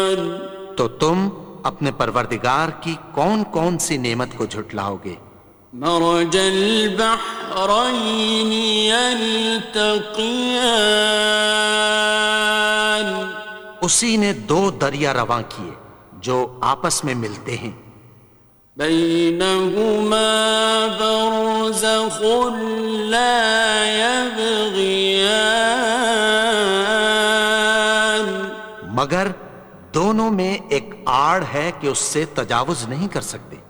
तो तुम अपने परवरदिगार की कौन कौन सी नेमत को झुटलाओगे? मरजल बहरैनि यल्तक़ियान, उसी ने दो दरिया रवां किए जो आपस में मिलते हैं। बैनहुमा बरज़ख़ुन ला यबग़ियान, मगर दोनों में एक आड़ है कि उससे तजावुज नहीं कर सकते।